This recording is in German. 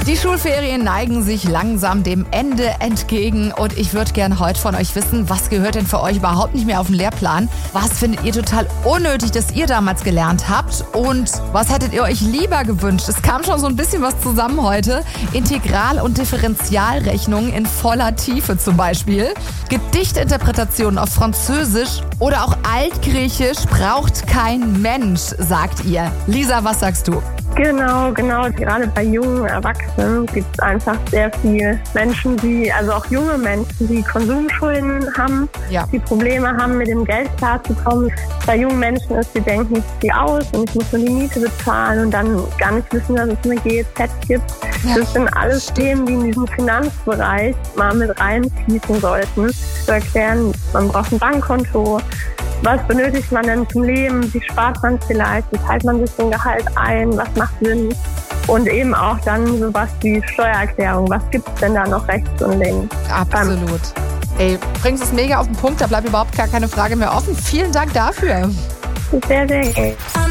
Die Schulferien neigen sich langsam dem Ende entgegen und ich würde gerne heute von euch wissen, was gehört denn für euch überhaupt nicht mehr auf den Lehrplan? Was findet ihr total unnötig, dass ihr damals gelernt habt? Und was hättet ihr euch lieber gewünscht? Es kam schon so ein bisschen was zusammen heute. Integral- und Differentialrechnungen in voller Tiefe zum Beispiel. Gedichtinterpretationen auf Französisch oder auch Altgriechisch braucht kein Mensch, sagt ihr. Lisa, was sagst du? Genau. Gerade bei jungen Erwachsenen gibt es einfach sehr viele Menschen, also auch junge Menschen, die Konsumschulden haben, die Probleme haben, mit dem Geld klarzukommen. Bei jungen Menschen ist, die denken, ich ziehe aus und ich muss nur die Miete bezahlen und dann gar nicht wissen, dass es eine GEZ gibt. Das sind alles Themen, die in diesen Finanzbereich mal mit reinfließen sollten. Zu erklären, man braucht ein Bankkonto. Was benötigt man denn zum Leben? Wie spart man vielleicht? Wie teilt man sich den Gehalt ein? Was macht Sinn? Und eben auch dann sowas wie Steuererklärung. Was gibt es denn da noch rechts und links? Absolut. Ey, bringst es mega auf den Punkt. Da bleibt überhaupt gar keine Frage mehr offen. Vielen Dank dafür. Sehr, sehr gerne.